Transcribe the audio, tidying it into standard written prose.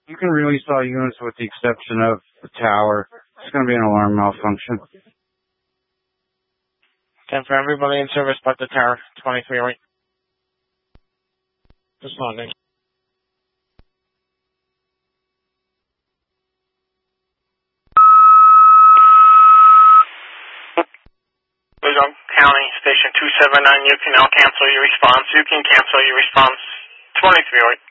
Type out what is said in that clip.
You can release all units with the exception of the tower. It's going to be an alarm malfunction. For everybody in service but the tower, 2308. Responding. Luzon County, Station 279, you can now cancel your response. You can cancel your response, 2308.